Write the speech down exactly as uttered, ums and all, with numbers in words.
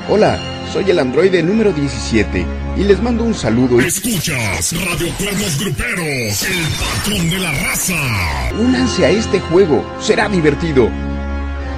Hola, soy el androide número diecisiete y les mando un saludo. Escuchas Radio Cuernos Gruperos, el patrón de la raza. Únanse a este juego, será divertido.